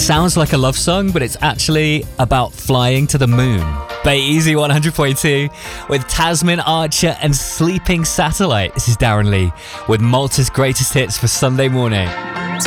sounds like a love song, but it's actually about flying to the moon. Bay Easy 100.2 with Tasman Archer and Sleeping Satellite. This is Darren Lee with Malta's greatest hits for Sunday morning.